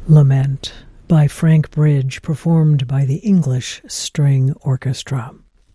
Lament by Frank Bridge, performed by the English String Orchestra.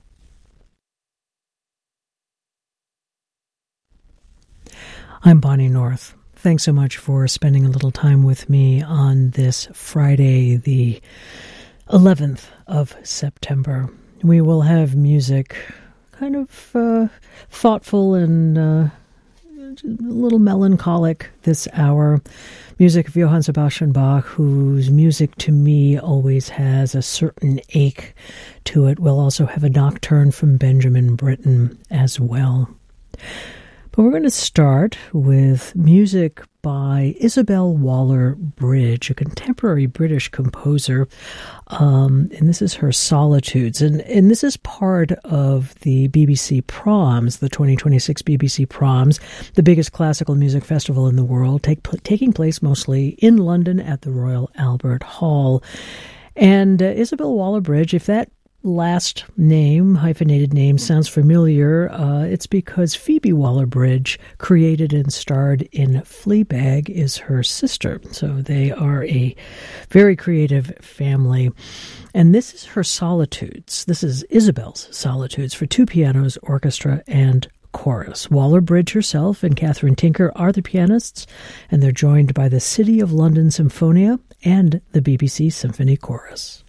I'm Bonnie North. Thanks so much for spending a little time with me on this Friday, the 11th of September. We will have music kind of thoughtful and a little melancholic this hour. Music of Johann Sebastian Bach, whose music to me always has a certain ache to it. We'll also have a nocturne from Benjamin Britten as well. But we're going to start with music by Isabel Waller-Bridge, a contemporary British composer, and this is her Solitudes. And this is part of the BBC Proms, the 2026 BBC Proms, the biggest classical music festival in the world, taking place mostly in London at the Royal Albert Hall. And Isabel Waller-Bridge, if that last name, hyphenated name, sounds familiar, it's because Phoebe Waller-Bridge, created and starred in Fleabag, is her sister. So they are a very creative family. And this is her Solitudes. This is Isabel's Solitudes for two pianos, orchestra, and chorus. Waller-Bridge herself and Catherine Tinker are the pianists, and they're joined by the City of London Symphonia and the BBC Symphony Chorus.